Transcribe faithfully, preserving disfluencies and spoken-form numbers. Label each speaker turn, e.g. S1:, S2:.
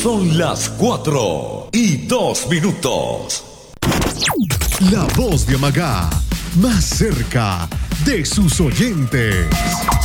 S1: Son las cuatro y dos minutos.
S2: La voz de Amagá, más cerca de sus oyentes.